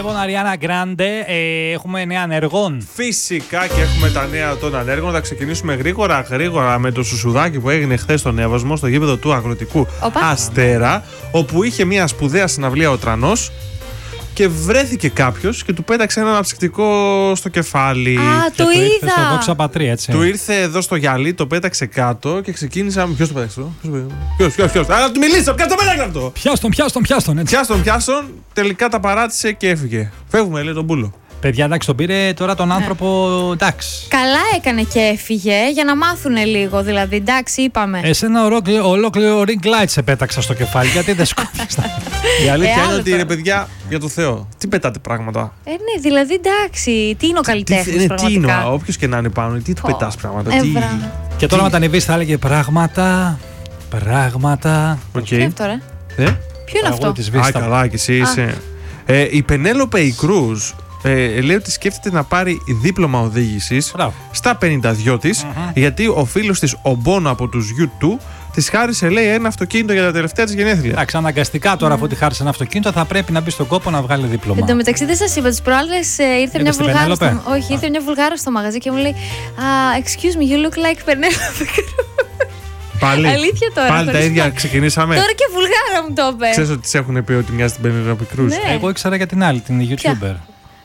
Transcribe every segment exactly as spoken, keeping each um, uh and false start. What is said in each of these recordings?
Λοιπόν, Αριάννα Γκράντε, ε, έχουμε νέα ανεργών. Φυσικά και έχουμε τα νέα των ανέργων. Θα ξεκινήσουμε γρήγορα γρήγορα με το σουσουδάκι που έγινε χθες στον Εύωσμο, στο γήπεδο του Αγροτικού Οπα. Αστέρα, όπου είχε μια σπουδαία συναυλία ο Τρανός και βρέθηκε κάποιος και του πέταξε ένα αναψυκτικό στο κεφάλι. Α, Και το ήρθε στο είδα. Δόξα Πατρί, έτσι. Του ήρθε εδώ στο γυαλί, το πέταξε κάτω και ξεκίνησα. Ποιος το πέταξε εδώ? Ποιος, ποιος, ποιος? Α, του μιλήσω, ποιος το πέταξε αυτό? Πιάστον, πιάστον, πιάστον, έτσι. Πιάστον, πιάστον, τελικά τα παράτησε και έφυγε. Φεύγουμε, λέει τον Πούλο. Παιδιά, εντάξει, τον πήρε τώρα τον άνθρωπο, εντάξει. Καλά έκανε και έφυγε για να μάθουν λίγο. Δηλαδή, εντάξει, είπαμε. Εσένα ολόκληρο, ολόκληρο ring light σε πέταξα στο κεφάλι, γιατί δεν σκόφιες. Η αλήθεια Ε, είναι άλλο ότι τώρα. ρε παιδιά, για το Θεό, τι πετάτε πράγματα. Ε, ναι, δηλαδή, εντάξει. Τι είναι ο Τι, καλλιτέχνης, είναι, τι είναι, πραγματικά. όποιο και να είναι πάνω, τι του Πω. πετάς πράγματα. Ε, τι... μπράβο. Και τώρα Τι- με τα ανεβείς θα έλεγε πράγματα, πράγματα. Οκ. Τι είναι αυτό, ρε? Ε? Ποιο είναι Τραγούδι αυτό? της Α, Βίστα. καλά, και εσύ είσαι. Ε, η Πενέλοπε η Κρούζ ε, λέει ότι σκέφτεται να πάρει δίπλωμα οδήγησης Μπράβο. στα πενήντα δύο της, γιατί ο φίλος της, ο Μπόνο από τους γιου τού, της χάρισε, λέει, ένα αυτοκίνητο για τα τελευταία της γενέθλια. Εντάξει, αναγκαστικά τώρα αφού τη χάρισε ένα αυτοκίνητο θα πρέπει να μπει στον κόπο να βγάλει δίπλωμα. Εν τω μεταξύ δεν σας είπα, τις προάλλες ε, ήρθε μια στην Βουλγάρα Πενέλοπε? στο... Όχι, ήρθε μια Βουλγάρα στο μαγαζί και μου λέει «Α, excuse me, you look like Penelope Cruz». Πάλι, Αλήθεια τώρα, πάλι τα χωρίς ίδια να- ξεκινήσαμε. Τώρα και Βουλγάρα μου το είπε. Ξέρεις ότι της έχουν πει ότι μοιάζει την Πενέλοπε Κρούζ. Ναι. Εγώ ήξερα για την άλλη, την YouTuber.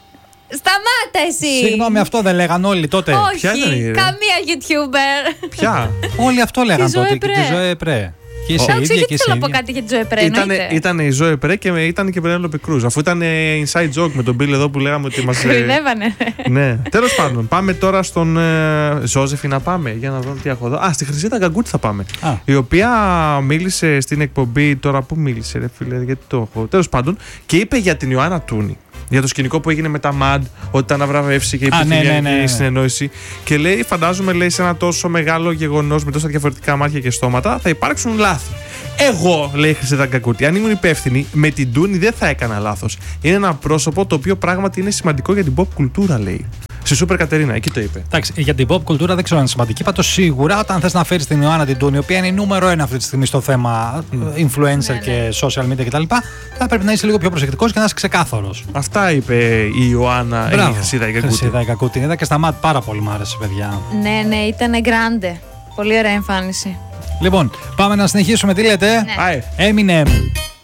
Σταμάτα εσύ! Συγγνώμη, αυτό δεν λέγαν όλοι τότε. Ποια ήταν η, Όχι, ρε? καμία YouTuber. Ποια? Όλοι αυτό λέγαν Τη τότε. Ζωέ Και τη Πρέ. Ζωέ Πρέ. Και είσαι Εντάξει, ίδια γιατί και είσαι θέλω να πω ίδια. κάτι για τη Ζωέ Πρέ, Ήτανε, εννοείται. ήταν η Ζωέ Πρέ και ήταν και η Πενέλοπε Κρούζ. Αφού ήταν ε, inside joke με τον Bill εδώ που λέγαμε ότι μας. ε, Κοροϊδεύανε. Ναι. Τέλος πάντων, πάμε τώρα στον ε, Ζώζεφη να πάμε για να δούμε τι έχω εδώ. Α, στη Χρυσίτα Γκαγκούτη θα πάμε. Α. Η οποία μίλησε στην εκπομπή. Τώρα πού μίλησε, ρε φίλε, γιατί το έχω. Τέλος πάντων, και είπε για την Ιωάννα Τούνη. Για το σκηνικό που έγινε με τα Μαντ, ότι τα αναβραβεύσει και υπήρχε ναι, μια ναι, ναι, ναι. συνεννόηση. Και λέει, φαντάζομαι, λέει, σε ένα τόσο μεγάλο γεγονός με τόσα διαφορετικά μάτια και στόματα, θα υπάρξουν λάθη. Εγώ, λέει η Χρυσίτα Γκαγκούτη, αν ήμουν υπεύθυνη, με την Τούνη δεν θα έκανα λάθος. Είναι ένα πρόσωπο το οποίο πράγματι είναι σημαντικό για την pop κουλτούρα, λέει. Στη Σούπερ Κατερίνα, εκεί το είπε. Εντάξει, για την pop κουλτούρα δεν ξέρω αν είναι σημαντική. Πάντως σίγουρα όταν θες να φέρεις την Ιωάννα την Τούνη, η οποία είναι η νούμερο ένα αυτή τη στιγμή στο θέμα influencer και social media κτλ., θα πρέπει να είσαι λίγο πιο προσεκτικός και να είσαι ξεκάθαρος. Αυτά είπε η Ιωάννα, η Χρυσίτα η Γκαγκούτη. Χρυσίδα η Γκαγκούτη. Την είδα και στα μάτ, πάρα πολύ μου άρεσε, παιδιά. Ναι, ναι, ήταν γκράντε. Πολύ ωραία εμφάνιση. Λοιπόν, πάμε να συνεχίσουμε. Τι λέτε? Ναι. Άι. Eminem.